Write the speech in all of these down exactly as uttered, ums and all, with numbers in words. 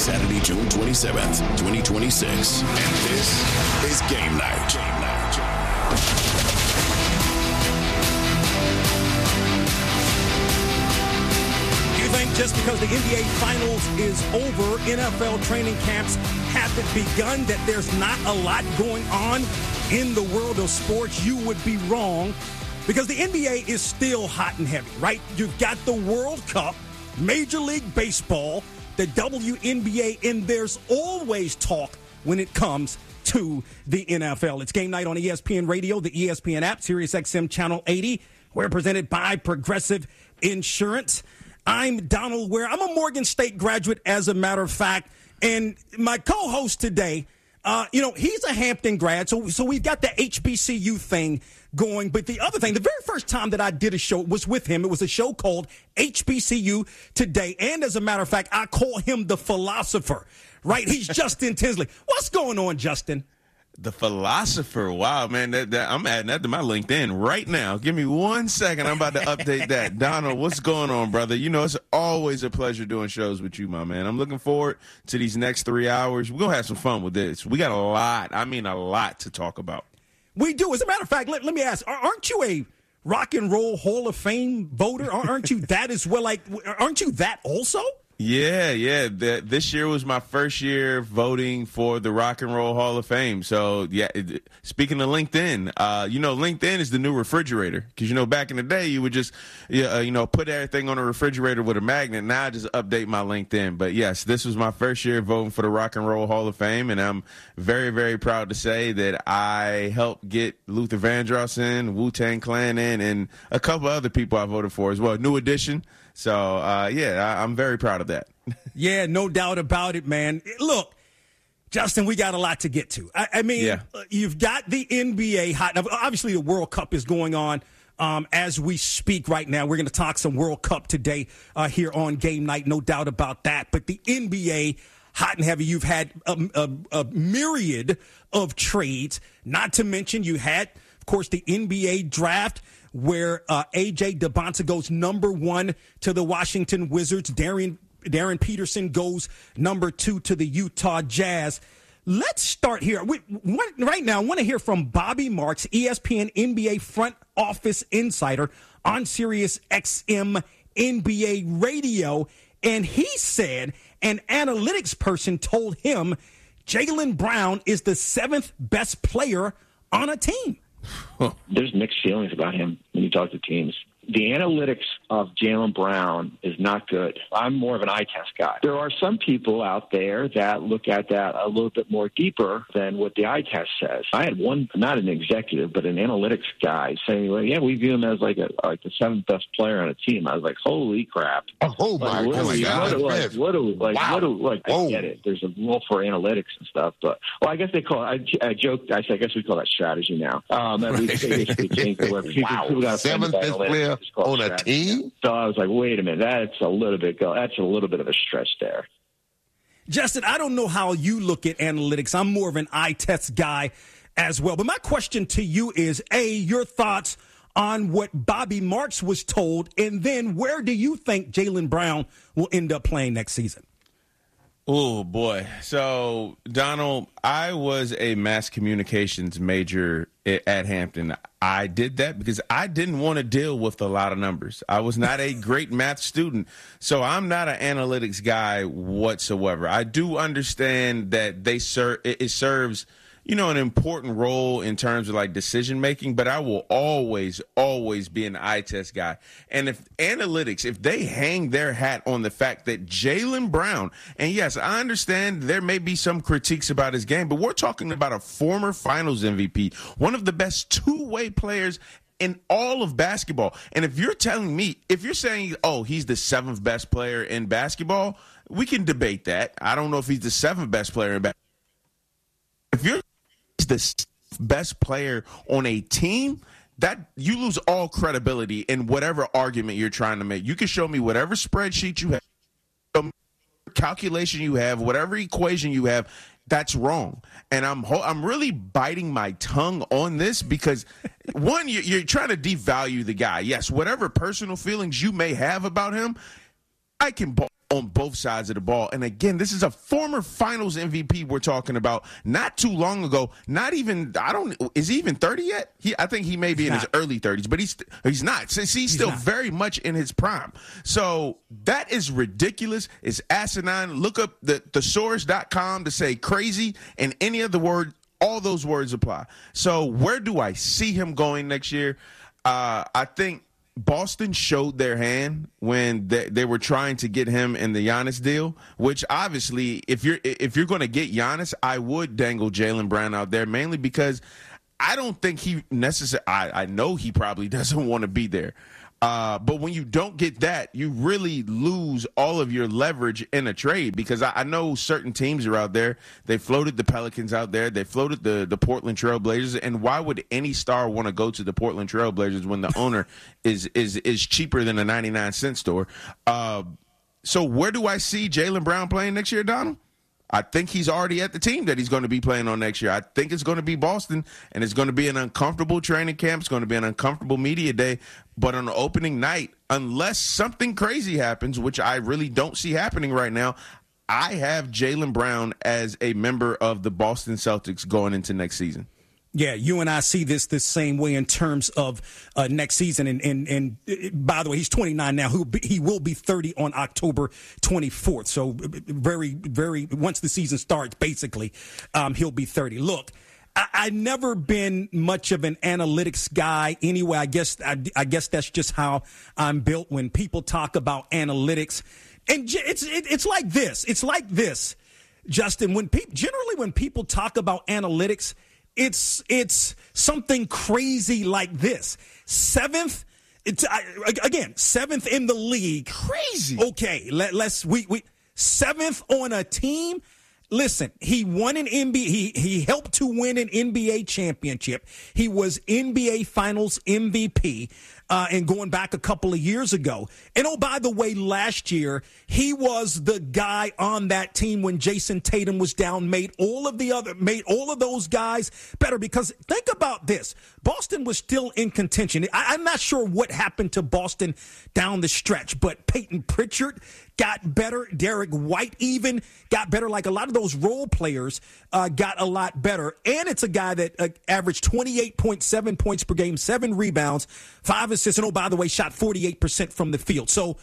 Saturday, June twenty-seventh, twenty twenty-six. And this is Game Night. Game Night. You think just because the N B A Finals is over, N F L training camps haven't begun, that there's not a lot going on in the world of sports? You would be wrong, because the N B A is still hot and heavy, right? You've got the World Cup, Major League Baseball, the W N B A, and there's always talk when it comes to the N F L. It's Game Night on E S P N Radio, the E S P N app, Sirius X M Channel eighty. We're presented by Progressive Insurance. I'm Donald Ware. I'm a Morgan State graduate, as a matter of fact, and my co-host today, uh, you know, he's a Hampton grad, so so we've got the H B C U thing going. But the other thing, the very first time that I did a show was with him. It was a show called H B C U Today, and as a matter of fact, I call him the philosopher, right? He's Justin Tinsley. What's going on, Justin? The philosopher. Wow, man. That, that, I'm adding that to my LinkedIn right now. Give me one second. I'm about to update that. Donald, what's going on, brother? You know, it's always a pleasure doing shows with you, my man. I'm looking forward to these next three hours. We're going to have some fun with this. We got a lot, I mean a lot to talk about. We do. As a matter of fact, let, let me ask, aren't you a Rock and Roll Hall of Fame voter? Aren't you that as well? Like, aren't you that also? Yeah, yeah. The, this year was my first year voting for the Rock and Roll Hall of Fame. So, yeah, it, speaking of LinkedIn, uh, you know, LinkedIn is the new refrigerator. Because, you know, back in the day, you would just, uh, you know, put everything on a refrigerator with a magnet. Now I just update my LinkedIn. But, yes, this was my first year voting for the Rock and Roll Hall of Fame. And I'm very, very proud to say that I helped get Luther Vandross in, Wu-Tang Clan in, and a couple other people I voted for as well. New Edition. So, uh, yeah, I, I'm very proud of that. Yeah, no doubt about it, man. Look, Justin, we got a lot to get to. I, I mean, yeah. You've got the N B A hot. Now, obviously, the World Cup is going on um, as we speak right now. We're going to talk some World Cup today uh, here on Game Night, no doubt about that. But the N B A hot and heavy. You've had a, a, a myriad of trades, not to mention you had, of course, the N B A draft, where uh, A J DeBonta goes number one to the Washington Wizards. Darian, Darren Peterson goes number two to the Utah Jazz. Let's start here. We, what, right now, I want to hear from Bobby Marks, E S P N N B A front office insider on Sirius X M N B A radio. And he said an analytics person told him Jaylen Brown is the seventh best player on a team. There's mixed feelings about him when you talk to teams. The analytics of Jaylen Brown is not good. I'm more of an eye test guy. There are some people out there that look at that a little bit more deeper than what the eye test says. I had one, not an executive, but an analytics guy saying, well, yeah, we view him as like a like the seventh best player on a team. I was like, holy crap. Oh, my, like, what oh my we, God. What, like, what do we, like, wow. what do, like, Whoa. I get it. There's a rule for analytics and stuff, but, well, I guess they call it, I, I joked, I said, I guess we call that strategy now. Um, and we basically changed the word. People, wow. people got seventh best player on a team? So I was like, wait a minute, that's a little bit go. That's a little bit of a stretch there. Justin, I don't know how you look at analytics. I'm more of an eye test guy as well. But my question to you is, A, your thoughts on what Bobby Marks was told, and then where do you think Jaylen Brown will end up playing next season? Oh, boy. So, Donald, I was a mass communications major at Hampton. I did that because I didn't want to deal with a lot of numbers. I was not a great math student, so I'm not an analytics guy whatsoever. I do understand that they ser- it serves – you know, an important role in terms of like decision making, but I will always, always be an eye test guy. And if analytics, if they hang their hat on the fact that Jaylen Brown, and yes, I understand there may be some critiques about his game, but we're talking about a former finals M V P, one of the best two-way players in all of basketball. And if you're telling me, if you're saying, oh, he's the seventh best player in basketball, we can debate that. I don't know if he's the seventh best player in basketball. If you're the best player on a team, that you lose all credibility in whatever argument you're trying to make. You can show me whatever spreadsheet you have, calculation you have, whatever equation you have. That's wrong. And I'm I'm really biting my tongue on this because, one, you're, you're trying to devalue the guy. Yes, whatever personal feelings you may have about him, I can ball on both sides of the ball. And again, this is a former Finals M V P we're talking about not too long ago. Not even, I don't, is he even thirty yet? He, I think he may be he's in not. his early thirties, but he's he's not. He's, he's still not. very much in his prime. So that is ridiculous. It's asinine. Look up the thesaurus dot com to say crazy, and any other word, all those words apply. So where do I see him going next year? Uh, I think Boston showed their hand when they, they were trying to get him in the Giannis deal, which obviously, if you're if you're going to get Giannis, I would dangle Jaylen Brown out there, mainly because I don't think he necessarily – I know he probably doesn't want to be there. Uh, but when you don't get that, you really lose all of your leverage in a trade, because I, I know certain teams are out there. They floated the Pelicans out there. They floated the, the Portland Trail Blazers. And why would any star want to go to the Portland Trail Blazers when the owner is is is cheaper than a ninety-nine cent store? Uh, so where do I see Jaylen Brown playing next year, Donald? I think he's already at the team that he's going to be playing on next year. I think it's going to be Boston, and it's going to be an uncomfortable training camp. It's going to be an uncomfortable media day. But on the opening night, unless something crazy happens, which I really don't see happening right now, I have Jaylen Brown as a member of the Boston Celtics going into next season. Yeah, you and I see this the same way in terms of uh, next season. And, and and by the way, he's twenty-nine now. He'll be, he will be thirty on October twenty-fourth. So very, very, once the season starts, basically, um, he'll be thirty. Look, I, I've never been much of an analytics guy anyway. I guess I, I guess that's just how I'm built. When people talk about analytics, and it's it, it's like this. It's like this, Justin. When people generally when people talk about analytics, It's it's something crazy like this. Seventh, it's, I, again, seventh in the league. Crazy. Okay, let, let's we we seventh on a team. Listen, he won an N B A. He he helped to win an N B A championship. He was N B A Finals M V P. Uh, and going back a couple of years ago. And oh, by the way, last year, he was the guy on that team when Jason Tatum was down, made all of the other, made all of those guys better. Because think about this. Boston was still in contention. I, I'm not sure what happened to Boston down the stretch, but Peyton Pritchard got better. Derek White even got better. Like a lot of those role players uh, got a lot better. And it's a guy that uh, averaged twenty-eight point seven points per game, seven rebounds, five assists, and oh, by the way, shot forty-eight percent from the field. So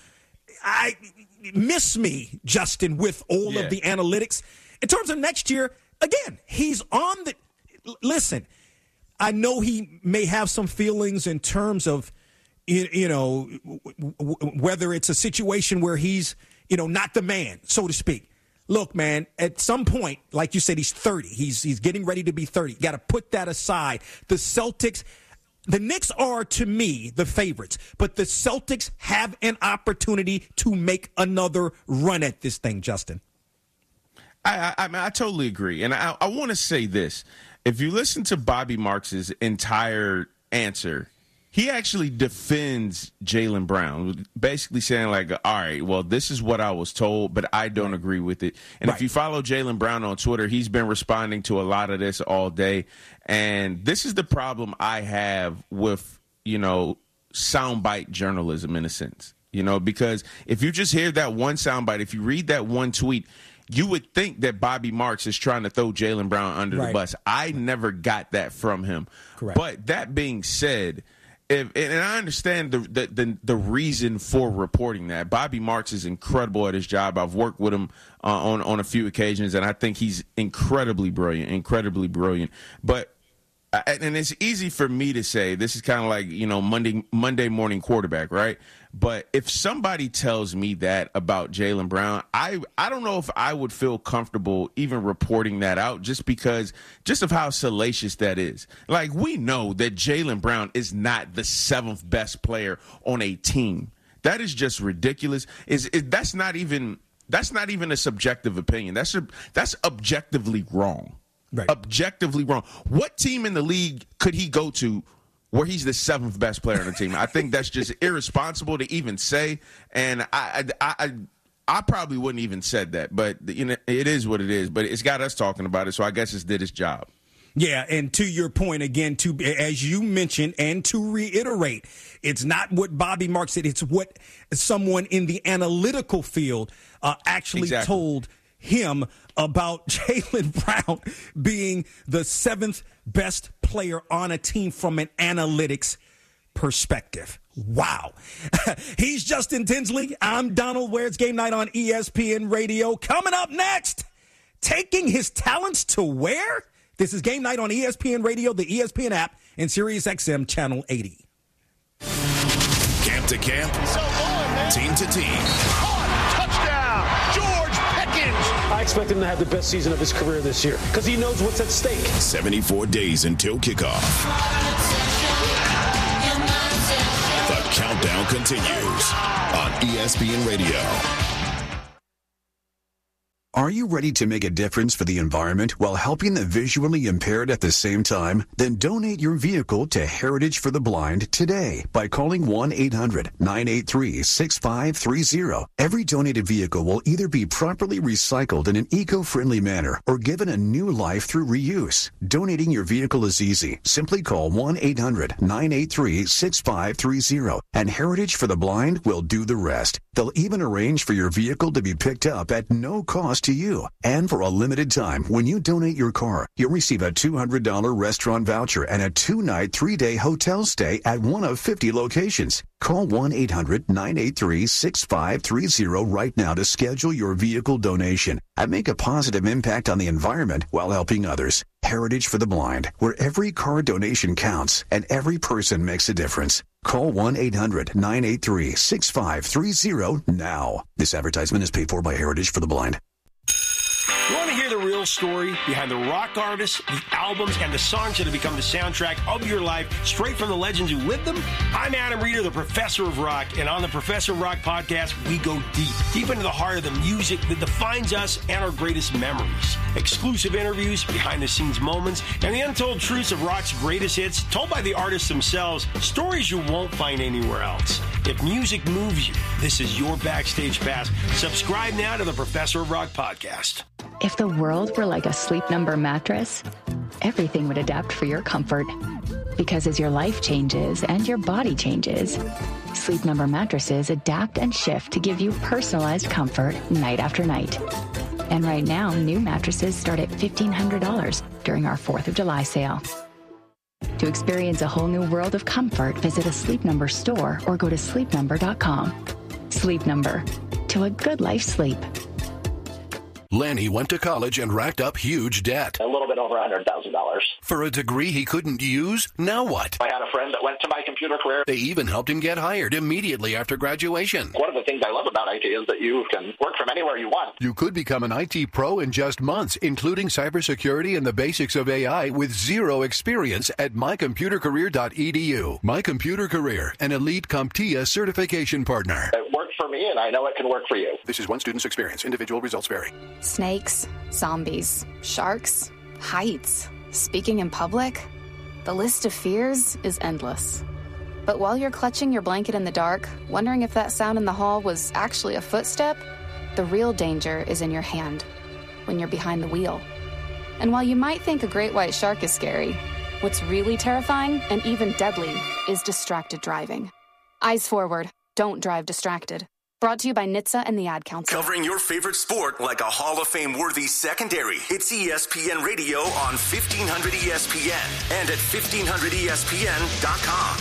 I miss me, Justin, with all yeah. of the analytics. In terms of next year, again, he's on the – listen, I know he may have some feelings in terms of, you, you know, whether it's a situation where he's, you know, not the man, so to speak. Look, man, at some point, like you said, he's thirty. He's he's getting ready to be thirty. You got to put that aside. The Celtics – the Knicks are, to me, the favorites, but the Celtics have an opportunity to make another run at this thing, Justin. I, I, I, mean, I totally agree. And I, I want to say this. If you listen to Bobby Marks's entire answer, he actually defends Jaylen Brown, basically saying, like, all right, well, this is what I was told, but I don't agree with it. And right. if you follow Jaylen Brown on Twitter, he's been responding to a lot of this all day. And this is the problem I have with, you know, soundbite journalism in a sense, you know, because if you just hear that one soundbite, if you read that one tweet, you would think that Bobby Marks is trying to throw Jaylen Brown under right. the bus. I never got that from him. Correct. But that being said, If, and I understand the, the the the reason for reporting that. Bobby Marks is incredible at his job. I've worked with him uh, on on a few occasions, and I think he's incredibly brilliant, incredibly brilliant. But and it's easy for me to say, this is kind of like, you know, Monday Monday morning quarterback, right? But if somebody tells me that about Jaylen Brown, I, I don't know if I would feel comfortable even reporting that out, just because just of how salacious that is. Like, we know that Jaylen Brown is not the seventh best player on a team. That is just ridiculous. Is it, that's not even that's not even a subjective opinion. That's a, that's objectively wrong. Right. Objectively wrong. What team in the league could he go to where he's the seventh best player on the team? I think that's just irresponsible to even say, and I, I, I, I probably wouldn't even said that. But you know, it is what it is. But it's got us talking about it, so I guess it's did its job. Yeah, and to your point again, to as you mentioned, and to reiterate, it's not what Bobby Marks said. It's what someone in the analytical field uh, actually exactly. told him about Jaylen Brown being the seventh best player on a team from an analytics perspective. Wow. He's Justin Tinsley. I'm Donald Ware. It's Game Night on E S P N Radio. Coming up next, taking his talents to where? This is Game Night on E S P N Radio, the E S P N app, and Sirius X M Channel eighty. Camp to camp, so going, team to team. Touchdown, George Pickens. I expect him to have the best season of his career this year because he knows what's at stake. seventy-four days until kickoff. The countdown continues on E S P N Radio. Are you ready to make a difference for the environment while helping the visually impaired at the same time? Then donate your vehicle to Heritage for the Blind today by calling one eight hundred nine eight three six five three zero. Every donated vehicle will either be properly recycled in an eco-friendly manner or given a new life through reuse. Donating your vehicle is easy. Simply call one eight hundred nine eight three six five three zero and Heritage for the Blind will do the rest. They'll even arrange for your vehicle to be picked up at no cost to you. And for a limited time, when you donate your car, you'll receive a two hundred dollars restaurant voucher and a two-night, three-day hotel stay at one of fifty locations. Call one eight hundred nine eight three six five three zero right now to schedule your vehicle donation and make a positive impact on the environment while helping others. Heritage for the Blind, where every car donation counts and every person makes a difference. Call one eight hundred nine eight three six five three zero now. This advertisement is paid for by Heritage for the Blind. You want to hear the real story behind the rock artists, the albums, and the songs that have become the soundtrack of your life, straight from the legends who lived them? I'm Adam Reeder, the Professor of Rock, and on the Professor of Rock podcast, we go deep, deep into the heart of the music that defines us and our greatest memories. Exclusive interviews, behind-the-scenes moments, and the untold truths of rock's greatest hits, told by the artists themselves, stories you won't find anywhere else. If music moves you, this is your backstage pass. Subscribe now to the Professor of Rock podcast. If the world were like a Sleep Number mattress, everything would adapt for your comfort. Because as your life changes and your body changes, Sleep Number mattresses adapt and shift to give you personalized comfort night after night. And right now, new mattresses start at fifteen hundred dollars during our fourth of July sale. To experience a whole new world of comfort, visit a Sleep Number store or go to sleep number dot com. Sleep Number. To a good life sleep. Lanny went to college and racked up huge debt. A little bit over one hundred thousand dollars. For a degree he couldn't use? Now what? I had a friend that went to My Computer Career. They even helped him get hired immediately after graduation. One of the things I love about I T is that you can work from anywhere you want. You could become an I T pro in just months, including cybersecurity and the basics of A I with zero experience at my computer career dot e d u. My Computer Career, an elite CompTIA certification partner. It worked for me, and I know it can work for you. This is one student's experience. Individual results vary. Snakes, zombies, sharks, heights, speaking in public. The list of fears is endless. But while you're clutching your blanket in the dark, wondering if that sound in the hall was actually a footstep, the real danger is in your hand, when you're behind the wheel. And while you might think a great white shark is scary, what's really terrifying and even deadly is distracted driving. Eyes forward. Don't drive distracted. Brought to you by N H T S A and the Ad Council. Covering your favorite sport like a Hall of Fame-worthy secondary. It's E S P N Radio on fifteen hundred E S P N and at fifteen hundred E S P N dot com.